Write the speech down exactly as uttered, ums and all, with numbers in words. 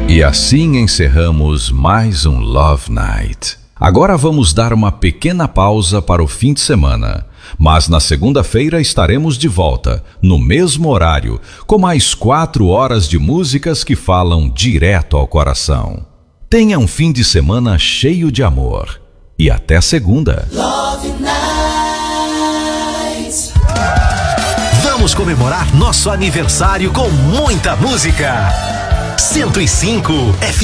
E assim encerramos mais um Love Night. Agora vamos dar uma pequena pausa para o fim de semana. Mas na segunda-feira estaremos de volta, no mesmo horário, com mais quatro horas de músicas que falam direto ao coração. Tenha um fim de semana cheio de amor. E até segunda. Love Night. Vamos comemorar nosso aniversário com muita música. cento e cinco F